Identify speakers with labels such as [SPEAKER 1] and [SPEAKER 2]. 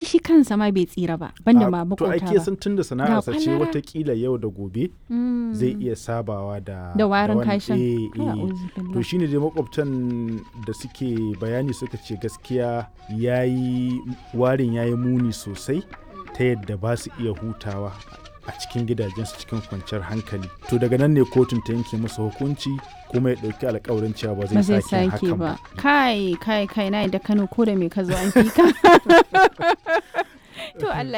[SPEAKER 1] shi kansa ma bai tsira ba banda ma
[SPEAKER 2] to
[SPEAKER 1] makota
[SPEAKER 2] ake
[SPEAKER 1] ba
[SPEAKER 2] san tunda sana'arsa ce
[SPEAKER 1] kwalara.
[SPEAKER 2] watakila yau da gobe zai iya sabawa da
[SPEAKER 1] warin
[SPEAKER 2] wannan-
[SPEAKER 1] kashin.
[SPEAKER 2] to shine dai makwabtan da suke bayani suka ce gaskiya warin yayi muni sosai ta yadda ba su iya hutawa a cikin gidajensu cikin kwanciyar hankali. To daga nan ne kotun ta yanke masa hukunci kuma ya ɗauki alkawarin cewa ba
[SPEAKER 1] ba
[SPEAKER 2] zai
[SPEAKER 1] zai
[SPEAKER 2] sake
[SPEAKER 1] sake
[SPEAKER 2] hakan
[SPEAKER 1] ba
[SPEAKER 2] ba.
[SPEAKER 1] kai na yadda Kano ko da me ka zo an fi ka to Allah